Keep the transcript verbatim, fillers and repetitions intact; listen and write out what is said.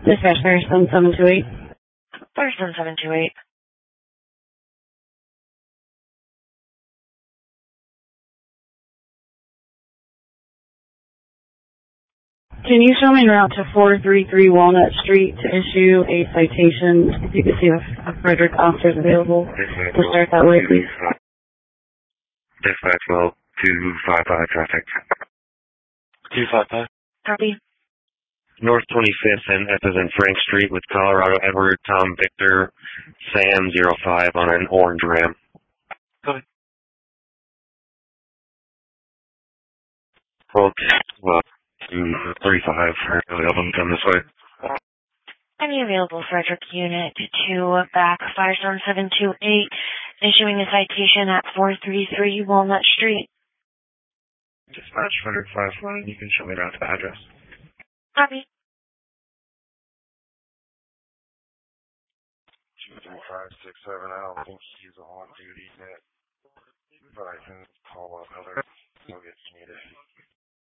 Dispatch Firestone seven two eight. Firestone seven two eight. Can you show me en route to four three three Walnut Street to issue a citation? If you could see if, if Frederick officer is available to start that way, please. Dispatch well, two five five traffic. two five five. Copy. North twenty-fifth and F as in Frank Street with Colorado Edward, Tom Victor, Sam zero five on an orange Ram. Copy. Well, well, two three five. Really help them come this way. Any available Frederick unit to back Firestone seven two eight, issuing a citation at four three three Walnut Street. Dispatch Frederick five one. You can show me around the address. Copy. two three five six seven. I don't think he's on duty yet, but I can call up other nuggets needed.